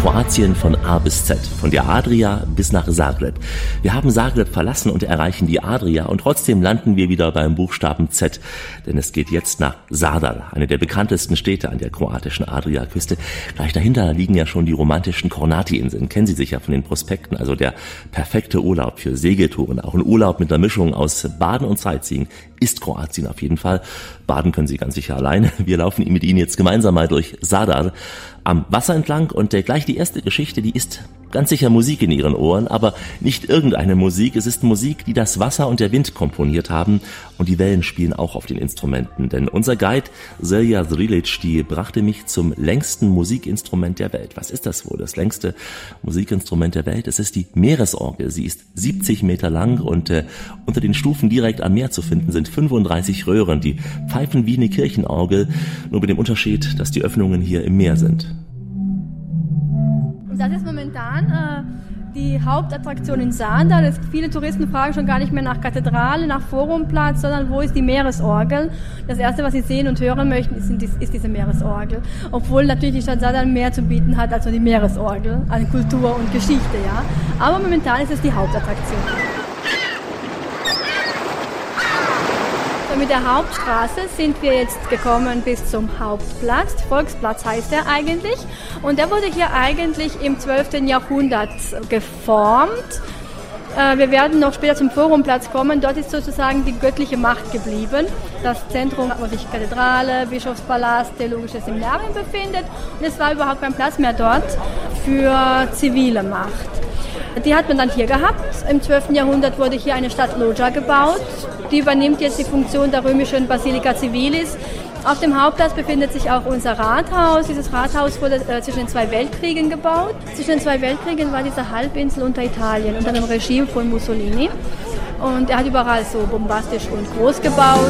Kroatien von A bis Z, von der Adria bis nach Zagreb. Wir haben Zagreb verlassen und erreichen die Adria und trotzdem landen wir wieder beim Buchstaben Z, denn es geht jetzt nach Zadar, eine der bekanntesten Städte an der kroatischen Adriaküste. Gleich dahinter liegen ja schon die romantischen Kornati-Inseln, kennen Sie sicher von den Prospekten, also der perfekte Urlaub für Segeltouren, auch ein Urlaub mit einer Mischung aus Baden und Sightseeing ist Kroatien auf jeden Fall. Baden können Sie ganz sicher alleine. Wir laufen mit Ihnen jetzt gemeinsam mal durch Zadar am Wasser entlang und gleich die erste Geschichte, die ist ganz sicher Musik in Ihren Ohren, aber nicht irgendeine Musik. Es ist Musik, die das Wasser und der Wind komponiert haben und die Wellen spielen auch auf den Instrumenten. Denn unser Guide Selja Zrilic, die brachte mich zum längsten Musikinstrument der Welt. Was ist das wohl, das längste Musikinstrument der Welt? Es ist die Meeresorgel. Sie ist 70 Meter lang und unter den Stufen direkt am Meer zu finden sind 35 Röhren, die pfeifen wie eine Kirchenorgel, nur mit dem Unterschied, dass die Öffnungen hier im Meer sind. Das ist momentan die Hauptattraktion in Zadar. Viele Touristen fragen schon gar nicht mehr nach Kathedrale, nach Forumplatz, sondern wo ist die Meeresorgel? Das Erste, was sie sehen und hören möchten, ist diese Meeresorgel. Obwohl natürlich die Stadt Zadar mehr zu bieten hat als nur die Meeresorgel an Kultur und Geschichte. Ja. Aber momentan ist es die Hauptattraktion. Mit der Hauptstraße sind wir jetzt gekommen bis zum Hauptplatz. Volksplatz heißt er eigentlich. Und der wurde hier eigentlich im 12. Jahrhundert geformt. Wir werden noch später zum Forumplatz kommen. Dort ist sozusagen die göttliche Macht geblieben. Das Zentrum, wo sich Kathedrale, Bischofspalast, Theologisches Seminarium befindet. Und es war überhaupt kein Platz mehr dort für zivile Macht. Die hat man dann hier gehabt. Im 12. Jahrhundert wurde hier eine Stadtloggia gebaut. Die übernimmt jetzt die Funktion der römischen Basilica Civilis. Auf dem Hauptplatz befindet sich auch unser Rathaus. Dieses Rathaus wurde zwischen den 2 Weltkriegen gebaut. Zwischen den 2 Weltkriegen war diese Halbinsel unter Italien, unter dem Regime von Mussolini. Und er hat überall so bombastisch und groß gebaut.